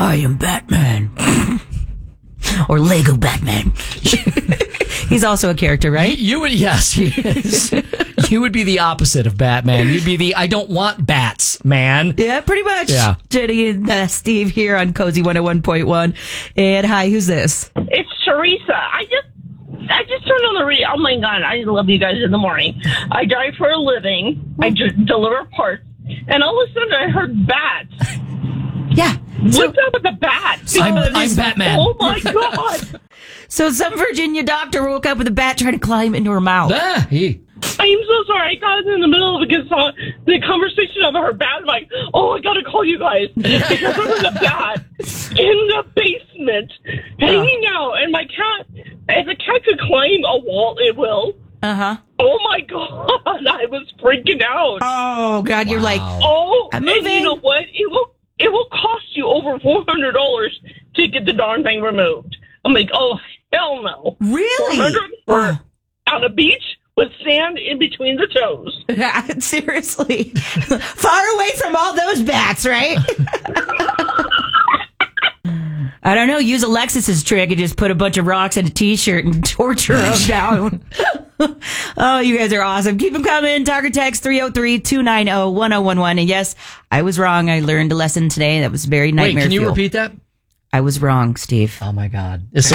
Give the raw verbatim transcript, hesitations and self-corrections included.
I am Batman. Or Lego Batman. He's also a character, right? You would, yes, he is. You would be the opposite of Batman. You'd be the I don't want bats, man. Yeah, pretty much. Yeah. Jenny and uh, Steve here on Cozy one oh one point one. And hi, who's this? It's Teresa. I just I just turned on the radio. Oh, my God. I love you guys in the morning. I drive for a living. I just deliver parts. And all of a sudden, I heard bats. Yeah. So, What's up with the bats? I'm, Because- I'm Batman. Oh, my God. so some Virginia doctor woke up with a bat trying to climb into her mouth. Ah, he. I am so sorry. I got in the middle of the, the conversation of her bat. I'm like, oh, I got to call you guys. Because there was a bat in the basement hanging out. And my cat, if a cat could climb a wall, it will. Uh-huh. Oh, my God. I was freaking out. Oh, God, you're like, Oh, I'm and moving. you know what? It will it will cost you over four hundred dollars to get the darn thing removed. I'm like, oh, hell no. really? four hundred dollars for on a beach with sand in between the toes. Seriously. Far away from all those bats, right? I don't know. Use Alexis's trick and just put a bunch of rocks in a T-shirt and torture them down. Oh, you guys are awesome. Keep them coming. Talk or text three oh three, two nine oh, one oh one one. And yes, I was wrong. I learned a lesson today that was very nightmare Wait, can you fuel. repeat that? I was wrong, Steve. Oh, my God. It's